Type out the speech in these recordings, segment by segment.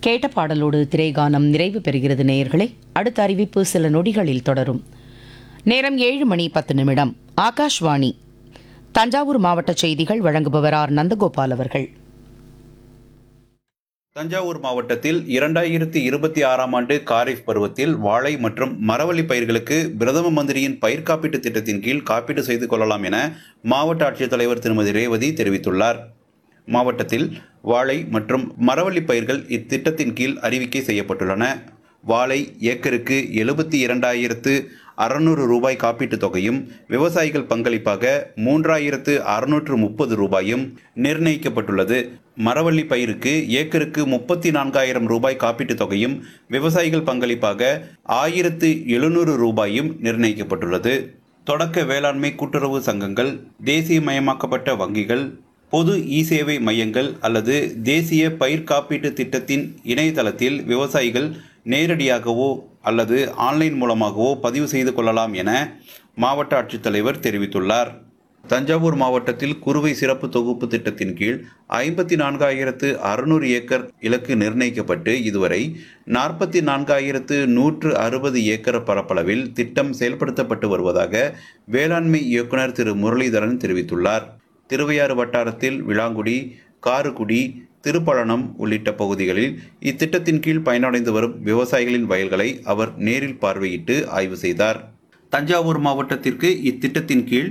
கேட்ட பாடலோடு திரைகானம் நிறைவு பெறுகிறது நேயர்களே. அடுத்த அறிவிப்பு சில நொடிகளில் தொடரும். நேரம் 7:10. ஆகாஷ்வாணி தஞ்சாவூர் மாவட்ட செய்திகள் வழங்குபவர் ஆர். நந்தகோபால் அவர்கள். தஞ்சாவூர் மாவட்டத்தில் 2026ஆம் ஆண்டு காரிஃப் பருவத்தில் வாழை மற்றும் மரவள்ளி பயிர்களுக்கு பிரதம மந்திரியின் பயிர் காப்பீட்டு திட்டத்தின் கீழ் காப்பீடு செய்து கொள்ளலாம் என மாவட்ட ஆட்சித்தலைவர் திருமதி ரேவதி தெரிவித்துள்ளார். மாவட்டத்தில் வாழை மற்றும் மரவள்ளி பயிர்கள் இத்திட்டத்தின் கீழ் அறிவிக்கை செய்யப்பட்டுள்ளன. வாழை ஏக்கருக்கு 72,600 ரூபாய் காப்பீட்டுத் தொகையும் விவசாயிகள் பங்களிப்பாக 3,630 ரூபாயும் நிர்ணயிக்கப்பட்டுள்ளது. மரவள்ளி பயிருக்கு ஏக்கருக்கு 34,000 ரூபாய் காப்பீட்டுத் தொகையும் விவசாயிகள் பங்களிப்பாக 1,700 ரூபாயும் நிர்ணயிக்கப்பட்டுள்ளது. தொடக்க வேளாண்மை கூட்டுறவு சங்கங்கள், தேசியமயமாக்கப்பட்ட வங்கிகள், பொது இ-சேவை மையங்கள் அல்லது தேசிய பயிர் காப்பீட்டு திட்டத்தின் இணையதளத்தில் விவசாயிகள் நேரடியாகவோ அல்லது ஆன்லைன் மூலமாகவோ பதிவு செய்து கொள்ளலாம் என மாவட்ட ஆட்சித்தலைவர் தெரிவித்துள்ளார். தஞ்சாவூர் மாவட்டத்தில் குறுவை சிறப்பு தொகுப்பு திட்டத்தின் கீழ் 54,600 ஏக்கர் இலக்கு நிர்ணயிக்கப்பட்டு இதுவரை 44,160 ஏக்கர் பரப்பளவில் திட்டம் செயல்படுத்தப்பட்டு வருவதாக வேளாண்மை இயக்குநர் திரு முரளிதரன் தெரிவித்துள்ளார். திருவையாறு வட்டாரத்தில் விளாங்குடி, காருக்குடி, திருப்பழனம் உள்ளிட்ட பகுதிகளில் இத்திட்டத்தின் கீழ் பயனடைந்து வரும் விவசாயிகளின் வயல்களை அவர் நேரில் பார்வையிட்டு ஆய்வு செய்தார். தஞ்சாவூர் மாவட்டத்திற்கு இத்திட்டத்தின் கீழ்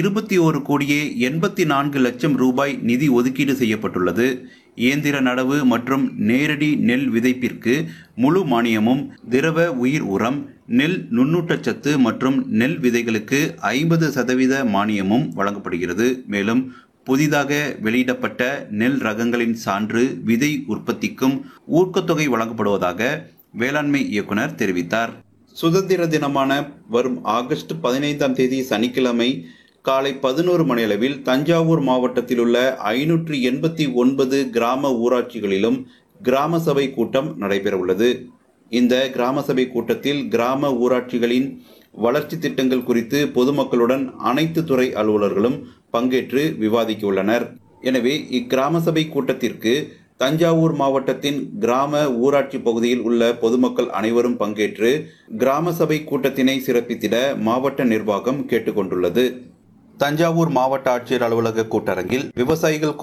21,84,00,000 ரூபாய் நிதி ஒதுக்கீடு செய்யப்பட்டுள்ளது. இயந்திர நடவு மற்றும் நேரடி நெல் விதைப்பிற்கு முழு மானியமும், திரவ உயிர் உரம், நெல் நுண்ணூட்டச்சத்து மற்றும் நெல் விதைகளுக்கு 50% மானியமும் வழங்கப்படுகிறது. மேலும் புதிதாக வெளியிடப்பட்ட நெல் ரகங்களின் சான்று, விதை உற்பத்திக்கும் ஊக்கத்தொகை வழங்கப்படுவதாக வேளாண்மை இயக்குனர் தெரிவித்தார். சுதந்திர தினமான வரும் ஆகஸ்ட் 15ஆம் தேதி சனிக்கிழமை காலை 11 மணியளவில் தஞ்சாவூர் மாவட்டத்தில் உள்ள 589 கிராம ஊராட்சிகளிலும் கிராம சபை கூட்டம் நடைபெறவுள்ளது. இந்த கிராம சபை கூட்டத்தில் கிராம ஊராட்சிகளின் வளர்ச்சி திட்டங்கள் குறித்து பொதுமக்களுடன் அனைத்து துறை அலுவலர்களும் பங்கேற்று விவாதிக்க உள்ளனர். எனவே இக்கிராம சபை கூட்டத்திற்கு தஞ்சாவூர் மாவட்டத்தின் கிராம ஊராட்சி பகுதியில் உள்ள பொதுமக்கள் அனைவரும் பங்கேற்று கிராம சபை கூட்டத்தினை சிறப்பித்திட மாவட்ட நிர்வாகம் கேட்டுக்கொண்டுள்ளது. தஞ்சாவூர் மாவட்ட ஆட்சியர் அலுவலக கூட்டரங்கில் விவசாயிகள்